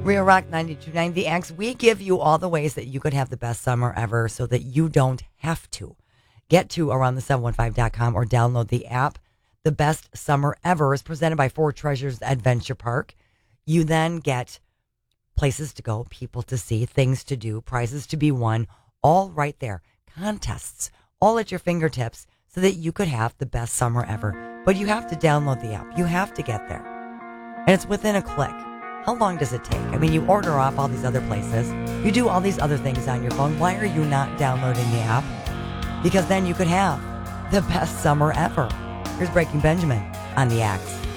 Real Rock 92.9 The X. We give you all the ways that you could have the best summer ever so that you don't have to. Get to aroundthe715.com or download the app. The best summer ever is presented by Four Treasures Adventure Park. You then get places to go, people to see, things to do, prizes to be won, all right there. Contests, all at your fingertips so that you could have the best summer ever. But you have to download the app. You have to get there. And it's within a click. How long does it take? I mean, you order off all these other places. You do all these other things on your phone. Why are you not downloading the app? Because then you could have the best summer ever. Here's Breaking Benjamin on the X.